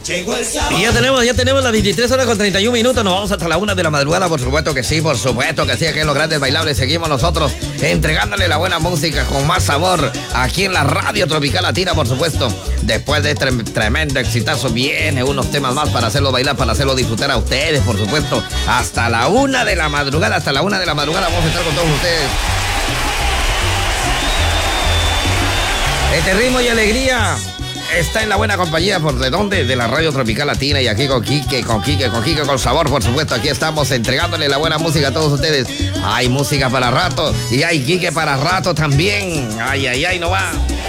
Y ya tenemos las 23 horas con 31 minutos. Nos vamos hasta la 1 de la madrugada, por supuesto que sí, por supuesto que sí. Aquí en Los Grandes Bailables seguimos nosotros entregándole la buena música con más sabor aquí en la Radio Tropical Latina, por supuesto. Después de este tremendo exitazo viene unos temas más para hacerlo bailar, para hacerlo disfrutar a ustedes, por supuesto. Hasta la 1 de la madrugada, vamos a estar con todos ustedes. Este ritmo y alegría está en la buena compañía, ¿por de dónde? De la Radio Tropical Latina, y aquí con Quique, con sabor, por supuesto. Aquí estamos entregándole la buena música a todos ustedes. Hay música para rato y hay Quique para rato también. Ay, no va.